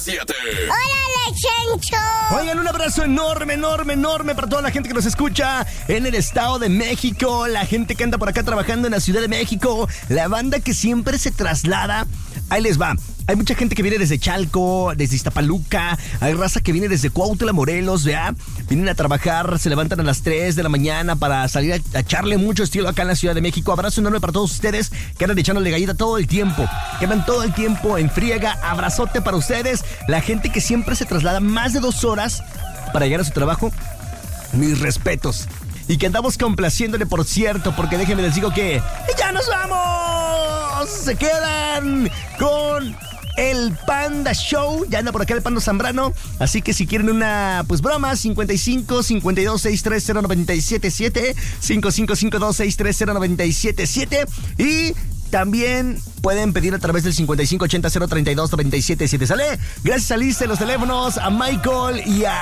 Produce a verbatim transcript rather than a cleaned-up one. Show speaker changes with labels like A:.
A: siete.
B: ¡Órale, Chencho!
C: Oigan, un abrazo enorme, enorme, enorme para toda la gente que nos escucha en el Estado de México, la gente que anda por acá trabajando en la Ciudad de México, la banda que siempre se traslada. Ahí les va. Hay mucha gente que viene desde Chalco, desde Iztapaluca, hay raza que viene desde Cuautla, Morelos, ¿verdad? Vienen a trabajar, se levantan a las tres de la mañana para salir a, a echarle mucho estilo acá en la Ciudad de México. Abrazo enorme para todos ustedes que andan echándole galleta todo el tiempo, que andan todo el tiempo en friega. Abrazote para ustedes, la gente que siempre se traslada más de dos horas para llegar a su trabajo. Mis respetos. Y que andamos complaciéndole, por cierto, porque déjenme les digo que ¡ya nos vamos! Se quedan con el Panda Show. Ya anda por acá el Panda Zambrano. Así que si quieren una, pues, broma, cincuenta y cinco, cincuenta y dos, sesenta y tres, cero noventa y siete siete, cincuenta y cinco, cincuenta y dos, sesenta y tres, cero noventa y siete siete. Y también pueden pedir a través del cincuenta y cinco, ochenta, cero treinta y dos, noventa y siete siete. ¿Sale? Gracias a Liz de los teléfonos, a Michael y a